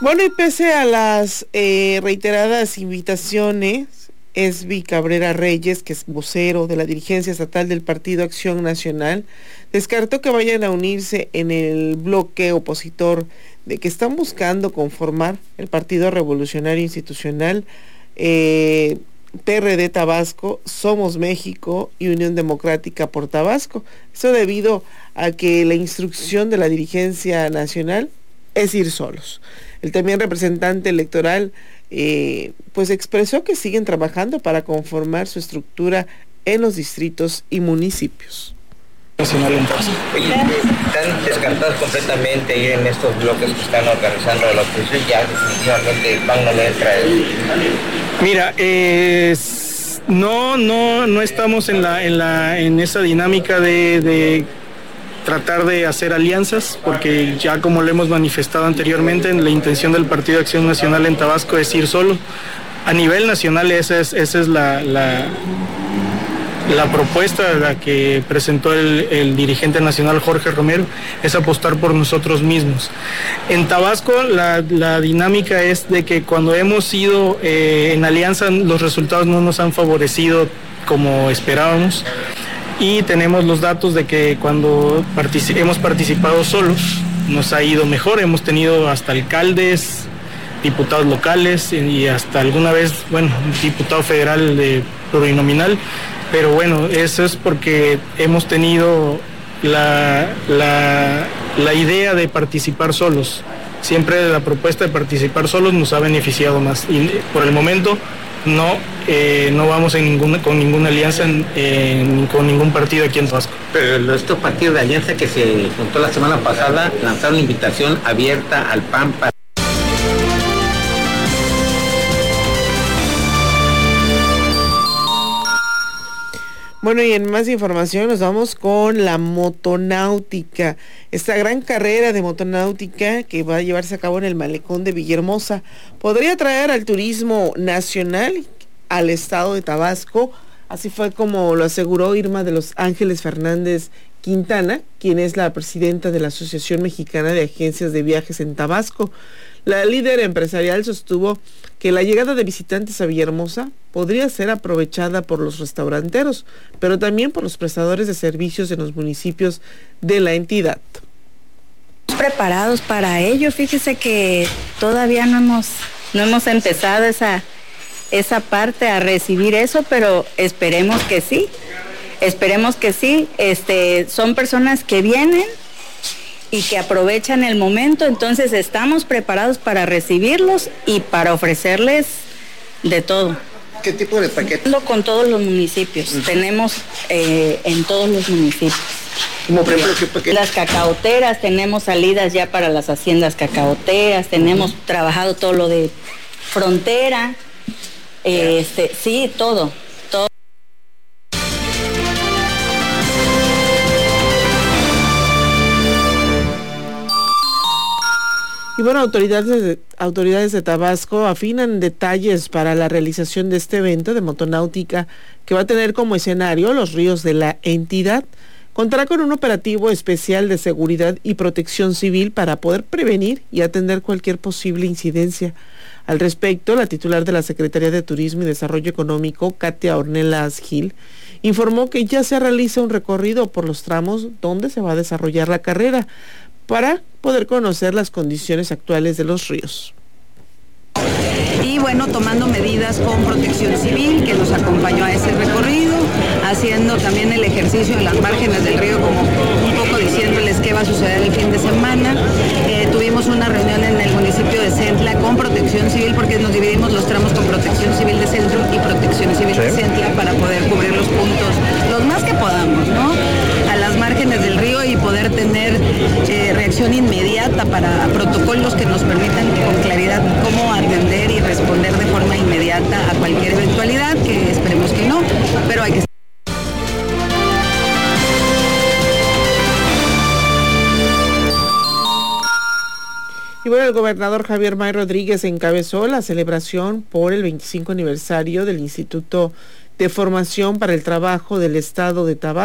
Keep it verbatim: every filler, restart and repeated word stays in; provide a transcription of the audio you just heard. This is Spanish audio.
Bueno, y pese a las eh, reiteradas invitaciones, Esby Cabrera Reyes, que es vocero de la dirigencia estatal del Partido Acción Nacional, descartó que vayan a unirse en el bloque opositor de que están buscando conformar el Partido Revolucionario Institucional, eh, P R D Tabasco, Somos México y Unión Democrática por Tabasco. Eso debido a que la instrucción de la dirigencia nacional es ir solos. El también representante electoral eh, pues expresó que siguen trabajando para conformar su estructura en los distritos y municipios. Nacional en Tabasco. Oye, ¿están descartados completamente ir en estos bloques que están organizando la oposición? Ya definitivamente P A N no le entra el... Mira, eh, no, no, no estamos en la, en la, en esa dinámica de, de tratar de hacer alianzas, porque ya como lo hemos manifestado anteriormente, la intención del Partido de Acción Nacional en Tabasco es ir solo. A nivel nacional esa es, esa es la, la, la propuesta la que presentó el, el dirigente nacional Jorge Romero, es apostar por nosotros mismos. En Tabasco la, la dinámica es de que cuando hemos ido eh, en alianza los resultados no nos han favorecido como esperábamos. Y tenemos los datos de que cuando partici- hemos participado solos nos ha ido mejor, hemos tenido hasta alcaldes, diputados locales y hasta alguna vez, bueno, diputado federal de plurinominal, pero bueno, eso es porque hemos tenido la, la, la idea de participar solos. Siempre la propuesta de participar solos nos ha beneficiado más y por el momento no, eh, no vamos en ninguna, con ninguna alianza en, en, con ningún partido aquí en Tabasco. Pero estos partidos de alianza que se juntó la semana pasada lanzaron invitación abierta al P A N para... Bueno, y en más información nos vamos con la motonáutica, esta gran carrera de motonáutica que va a llevarse a cabo en el malecón de Villahermosa. Podría traer al turismo nacional al estado de Tabasco, así fue como lo aseguró Irma de los Ángeles Fernández Quintana, quien es la presidenta de la Asociación Mexicana de Agencias de Viajes en Tabasco. La líder empresarial sostuvo que la llegada de visitantes a Villahermosa podría ser aprovechada por los restauranteros, pero también por los prestadores de servicios en los municipios de la entidad. Preparados para ello, fíjese que todavía no hemos, no hemos empezado esa, esa parte a recibir eso, pero esperemos que sí, esperemos que sí, este, son personas que vienen y que aprovechan el momento, entonces estamos preparados para recibirlos y para ofrecerles de todo. ¿Qué tipo de paquete? Con todos los municipios, uh-huh. Tenemos eh, en todos los municipios. Como por ejemplo, ¿qué paquete? Las cacaoteras, tenemos salidas ya para las haciendas cacaoteras, tenemos uh-huh. trabajado todo lo de frontera, eh, este, sí, todo. Y bueno, autoridades de, autoridades de Tabasco afinan detalles para la realización de este evento de motonáutica que va a tener como escenario los ríos de la entidad. Contará con un operativo especial de seguridad y protección civil para poder prevenir y atender cualquier posible incidencia. Al respecto, la titular de la Secretaría de Turismo y Desarrollo Económico, Katia Ornelas Gil, informó que ya se realiza un recorrido por los tramos donde se va a desarrollar la carrera para poder conocer las condiciones actuales de los ríos. Y bueno, tomando medidas con Protección Civil, que nos acompañó a ese recorrido, haciendo también el ejercicio en las márgenes del río, como un poco diciéndoles qué va a suceder el fin de semana. Eh, tuvimos una reunión en el municipio de Centla con Protección Civil, porque nos dividimos los tramos con Protección Civil de Centro y Protección Civil de Centla para poder cubrir los puntos, los más que podamos, ¿no?, a las márgenes del río y poder tener eh, reacción inmediata para protocolos que nos permitan con claridad cómo atender y responder de forma inmediata a cualquier eventualidad, que esperemos que no, pero hay que... Y bueno, el gobernador Javier May Rodríguez encabezó la celebración por el veinticinco aniversario del Instituto de Formación para el Trabajo del Estado de Tabasco.